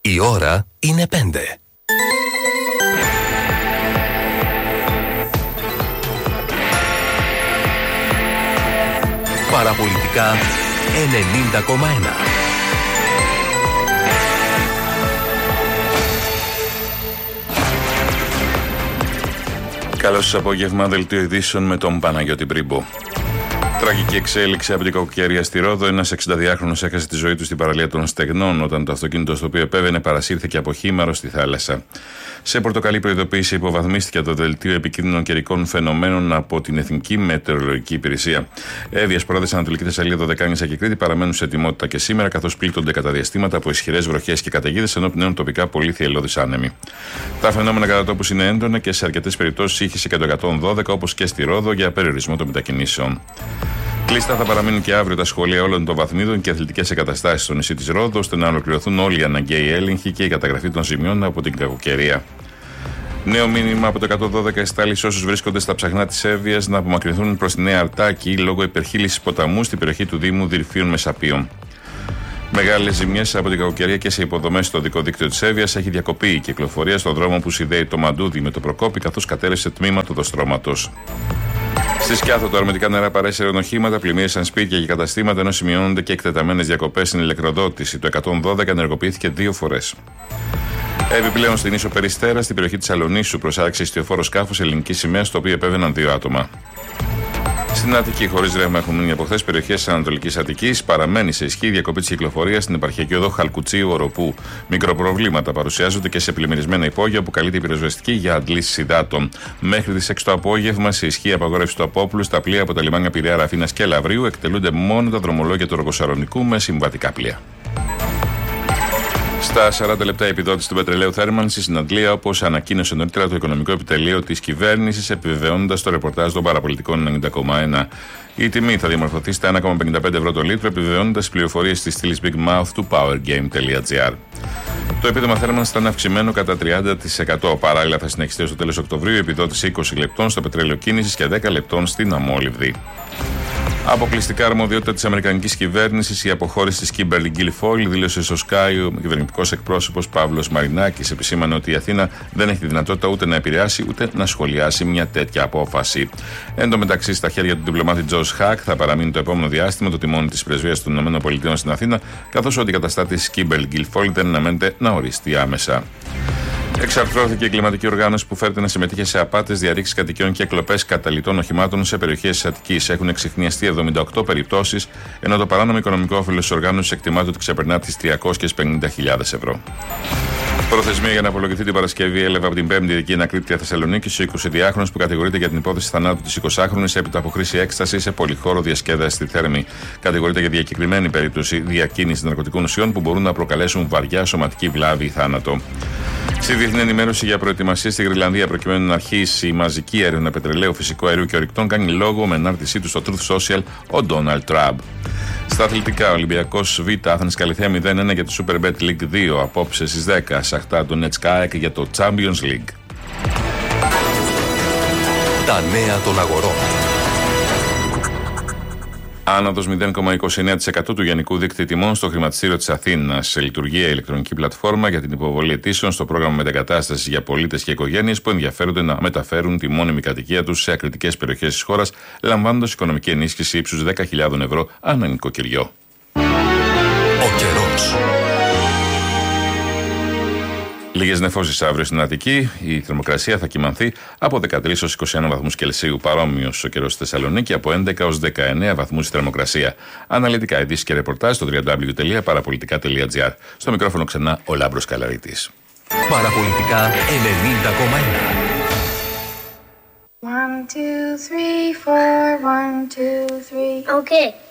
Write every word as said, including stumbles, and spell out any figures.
Η ώρα είναι πέντε. Παραπολιτικά ενενήντα κόμμα ένα. Καλώς σας απόγευμα, δελτίο ειδήσεων με τον Παναγιώτη Μπρίμπο. Τραγική εξέλιξη από την κακοκαιρία στη Ρόδο. Ένας εξηνταδυάχρονος έχασε τη ζωή του στην παραλία των Στεγνών όταν το αυτοκίνητο στο οποίο επέβαινε παρασύρθηκε από χήμαρο στη θάλασσα. Σε πορτοκαλί προειδοποίηση υποβαθμίστηκε το δελτίο επικίνδυνων καιρικών φαινομένων από την Εθνική Μετεωρολογική Υπηρεσία. Εύβοιας προάδες Ανατολική Θεσσαλία, Δωδεκάνησα και Κρήτη παραμένουν σε ετοιμότητα και σήμερα, καθώς πλήττονται κατά διαστήματα από ισχυρές βροχές και καταιγίδες, ενώ πνέουν τοπικά πολύ θυελλώδεις άνεμοι. Τα φαινόμενα κατά τόπους είναι έντονα και σε αρκετές περιπτώσεις ήχησε και το εκατόν δώδεκα, όπως και στη Ρόδο, για περιορισμό των μετακινήσεων. Κλειστά θα παραμείνουν και αύριο τα σχολεία όλων των βαθμίδων και αθλητικές εγκαταστάσεις στο νησί της Ρόδου, ώστε να ολοκληρωθούν όλοι οι αναγκαίοι έλεγχοι και η καταγραφή των ζημιών από την κακοκαιρία. Νέο μήνυμα από το εκατόν δώδεκα εστάλει σε όσους βρίσκονται στα ψαχνά της Εύβοιας να απομακρυνθούν προς τη Νέα Αρτάκη λόγω υπερχείλησης ποταμού στην περιοχή του Δήμου Δυρφίων Μεσαπίων. Μεγάλες ζημιές από την κακοκαιρία και σε υποδομές στο οδικό δίκτυο της Εύβοιας. Έχει διακοπεί η κυκλοφορία στον δρόμο που συνδέει το Μαντούδι με το Προκόπη, καθώς κατέρευσε τμήμα του οδοστρώματος. Στη Σκιάθο, τα αρμετικά νερά παρέσυραν οχήματα, πλημμύρισαν σπίτια και καταστήματα, ενώ σημειώνονται και εκτεταμένες διακοπές στην ηλεκτροδότηση. Το εκατόν δώδεκα ενεργοποιήθηκε δύο φορές. Επιπλέον, στην ίσο Περιστέρα, στην περιοχή της Σαλονίσου, προσάρξε ιστιοφόρο σκάφος ελληνικής σημαίας, στο οποίο επέβαιναν δύο άτομα. Στην Αττική, χωρίς ρεύμα έχουν μείνει από χθες περιοχές της Ανατολικής Αττικής. Παραμένει σε ισχύ η διακοπή της κυκλοφορίας στην επαρχιακή οδό Χαλκουτσίου Οροπού. Μικροπροβλήματα παρουσιάζονται και σε πλημμυρισμένα υπόγεια που καλείται η πυροσβεστική για αντλήσεις υδάτων. Μέχρι τις έξι το απόγευμα, σε ισχύ απαγόρευση του απόπλου στα πλοία από τα λιμάνια Πειραιά, Ραφίνας και Λαβρίου. Εκτελούνται μόνο τα δρομολόγια του Ρογοσαρονικού με συμβατικά πλοία. Στα σαράντα λεπτά η επιδότηση του πετρελαίου θέρμανσης στην Αντλία, όπως ανακοίνωσε νωρίτερα το Οικονομικό Επιτελείο της Κυβέρνησης, επιβεβαιώνοντας το ρεπορτάζ των παραπολιτικών ενενήντα κόμμα ένα. Η τιμή θα διαμορφωθεί στα ένα κόμμα πενήντα πέντε ευρώ το λίτρο, επιβεβαιώνοντας τις πληροφορίες της στήλης Big Mouth του powergame.gr. Το επίδομα θέρμανσης θα είναι αυξημένο κατά τριάντα τοις εκατό. Παράλληλα, θα συνεχιστεί στο τέλος Οκτωβρίου η επιδότηση είκοσι λεπτών στο πετρέλαιο κίνησης και δέκα λεπτών στην αμόλυβδη. Αποκλειστικά αρμοδιότητα της Αμερικανικής κυβέρνησης η αποχώρηση της Κίμπερλι Γκίλφολ, δήλωσε στο Sky ο κυβερνητικός εκπρόσωπος Παύλος Μαρινάκης. Επισήμανε ότι η Αθήνα δεν έχει τη δυνατότητα ούτε να επηρεάσει ούτε να σχολιάσει μια τέτοια απόφαση. Εν τω μεταξύ, στα χέρια του διπλωμάτη Τζος Χακ θα παραμείνει το επόμενο διάστημα το τιμόνι της πρεσβείας των ΗΠΑ στην Αθήνα, καθώς ο αντικαταστάτης Κίμπερλι Γκίλφολ δεν αναμένεται να οριστεί άμεσα. Εξαρθρώθηκε η εγκληματική οργάνωση που φέρεται να συμμετείχε σε απάτες, διαρρήξεις κατοικιών και κλοπές καταλυτών οχημάτων σε περιοχές της Αττικής. Έχουν εξιχνιαστεί εβδομήντα οκτώ περιπτώσεις, ενώ το παράνομο οικονομικό όφελος της οργάνωσης εκτιμάται ότι ξεπερνά τις τριακόσιες πενήντα χιλιάδες ευρώ. Προθεσμία για να απολογηθεί την Παρασκευή έλαβε από την Πέμπτη ειδική ανακρίτρια Θεσσαλονίκη ο εικοσιδυάχρονος που κατηγορείται για την υπόθεση θανάτου της εικοσάχρονης έπειτα από χρήση έκσταση σε πολυχώρο διασκέδαση στη Θέρμη. Κατηγορείται για διακεκριμένη περίπτωση διακίνησης ναρκωτικών ουσιών που μπορούν να προκαλέσουν βαριά σωματική βλάβη ή θάνατο. Στη διεθνή ενημέρωση για προετοιμασία στη Γρυλανδία προκειμένου να αρχίσει η μαζική έρευνα πετρελαίου, φυσικού αερίου και ορυκτών, κάνει λόγο με ενάρτησή του στο Truth Social ο Ντόναλντ Τραμπ. Στα αθλητικά, ο Ολυμπιακός Β' Άθνης Καλιθέα μηδέν ένα για το Superbet League δύο, απόψε στις δέκα, Σαχτάρ Ντονέτσκ ΑΕΚ για το Champions League. Τα νέα των αγορών. Άνοδος μηδέν κόμμα είκοσι εννέα τοις εκατό του γενικού δίκτυου τιμών στο χρηματιστήριο της Αθήνας. Σε λειτουργία η ηλεκτρονική πλατφόρμα για την υποβολή αιτήσεων στο πρόγραμμα μετεγκατάστασης για πολίτες και οικογένειες που ενδιαφέρονται να μεταφέρουν τη μόνιμη κατοικία τους σε ακριτικές περιοχές της χώρας, λαμβάνοντας οικονομική ενίσχυση ύψους δέκα χιλιάδες ευρώ ανά νοικοκυριό. Ο καιρός. Λίγες νεφώσεις αύριο στην Αττική. Η θερμοκρασία θα κυμανθεί από δεκατρείς έως είκοσι ένα βαθμούς Κελσίου. Παρόμοιος ο καιρός στη Θεσσαλονίκη από έντεκα έως δεκαεννέα βαθμούς η θερμοκρασία. Αναλυτικά ειδήσεις και ρεπορτάζ στο double-u double-u double-u τελεία παραπολιτικά τελεία gr. Στο μικρόφωνο ξανά ο Λάμπρος Καλαρίτης. Παραπολιτικά ενενήντα κόμμα ένα. One, two, three, four, one, two, three. Okay.